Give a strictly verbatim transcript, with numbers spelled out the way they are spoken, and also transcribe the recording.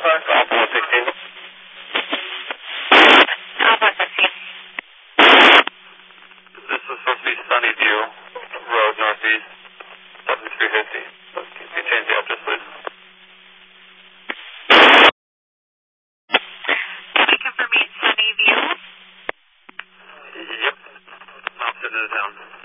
Alpha one sixteen. Alpha sixteen. This is supposed to be Sunnyview Road Northeast, seventy-three fifty. Can you change the address, please? Can you confirm me Sunnyview? Yep. Opposite of the town.